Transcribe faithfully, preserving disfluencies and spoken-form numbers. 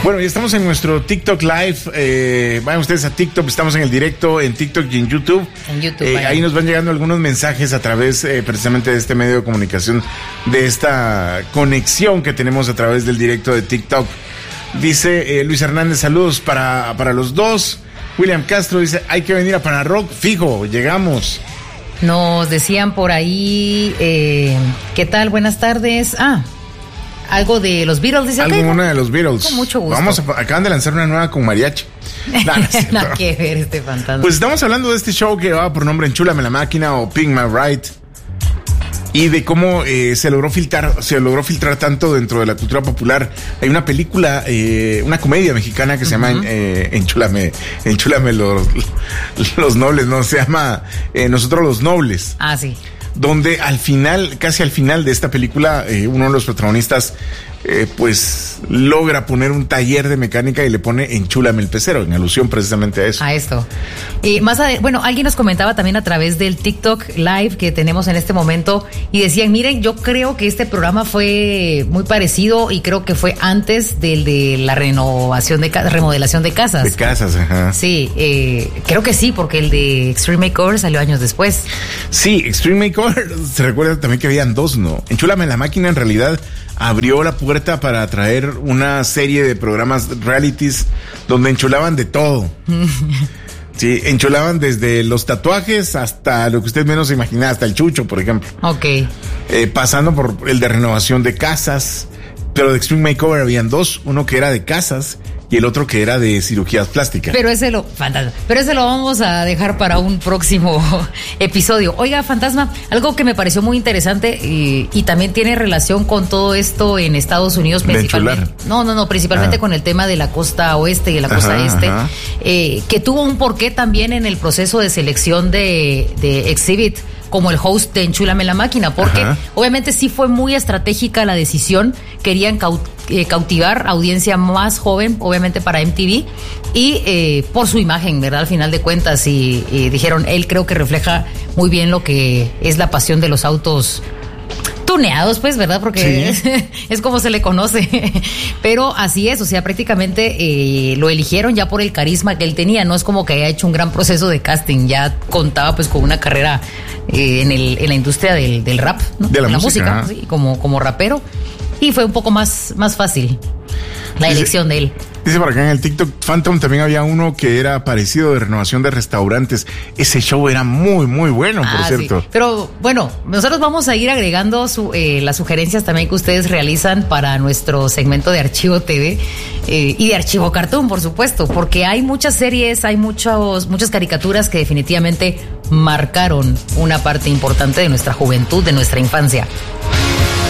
Bueno, ya estamos en nuestro TikTok Live. Eh, vayan ustedes a TikTok, estamos en el directo en TikTok y en YouTube. En YouTube. Eh, ahí nos van llegando algunos mensajes a través eh, precisamente de este medio de comunicación, de esta conexión que tenemos a través del directo de TikTok. Dice eh, Luis Hernández, saludos para, para los dos. William Castro dice, hay que venir a Panarrock, fijo, llegamos. Nos decían por ahí, eh, ¿qué tal? Buenas tardes. Ah, algo de los Beatles, dice. Algo una de los Beatles. Con mucho gusto. Vamos a, acaban de lanzar una nueva con mariachi. Nada, no Nada que ver este fantasma. Pues estamos hablando de este show que va por nombre Enchúlame la Máquina o Pink My Ride. Y de cómo eh, se logró filtrar, se logró filtrar tanto dentro de la cultura popular. Hay una película, eh, una comedia mexicana que se uh-huh. llama eh, Enchúlame, Enchúlame los, los Nobles, ¿no? Se llama eh, Nosotros los Nobles. Ah, sí. Donde al final, casi al final de esta película, eh, uno de los protagonistas, eh, pues, logra poner un taller de mecánica y le pone Enchúlame el pecero, en alusión precisamente a eso. A esto. Y más ade- bueno, alguien nos comentaba también a través del TikTok Live que tenemos en este momento y decían, miren, yo creo que este programa fue muy parecido y creo que fue antes del de la renovación de ca- remodelación de casas. De casas, ajá. Sí, eh, creo que sí, porque el de Extreme Makeover salió años después. Sí, Extreme Makeover, se recuerda también que habían dos, ¿no? Enchúlame la Máquina en realidad abrió la puerta para traer una serie de programas realities donde enchulaban de todo. Sí, enchulaban desde los tatuajes hasta lo que usted menos se imagina, hasta el chucho, por ejemplo. Ok. Eh, pasando por el de renovación de casas, pero de Extreme Makeover habían dos, uno que era de casas y el otro que era de cirugías plásticas. Pero ese lo, fantasma, pero ese lo vamos a dejar para un próximo episodio. Oiga, fantasma, algo que me pareció muy interesante y, y también tiene relación con todo esto en Estados Unidos, principalmente. No, no, no, principalmente ah. con el tema de la costa oeste y de la costa ajá, este, ajá. Eh, que tuvo un porqué también en el proceso de selección de, de Exhibit como el host de Enchúlame la Máquina, porque ajá. obviamente sí fue muy estratégica la decisión, querían caut- eh, cautivar audiencia más joven, obviamente para M T V, y eh, por su imagen, ¿verdad? Al final de cuentas, y, y dijeron, él creo que refleja muy bien lo que es la pasión de los autos tuneados, pues, ¿verdad? Porque sí. es, es como se le conoce. Pero así es, o sea, prácticamente eh, lo eligieron ya por el carisma que él tenía. No es como que haya hecho un gran proceso de casting, ya contaba pues con una carrera eh, en, el, en la industria del, del rap, ¿no? De la, en la música, música, sí, como, como rapero. Y fue un poco más, más fácil la dice, elección de él. Dice por acá en el TikTok Phantom también había uno que era parecido de renovación de restaurantes. Ese show era muy, muy bueno, por ah, cierto. Sí. Pero bueno, nosotros vamos a ir agregando su, eh, las sugerencias también que ustedes realizan para nuestro segmento de Archivo T V eh, y de Archivo Cartoon, por supuesto, porque hay muchas series, hay muchos, muchas caricaturas que definitivamente marcaron una parte importante de nuestra juventud, de nuestra infancia.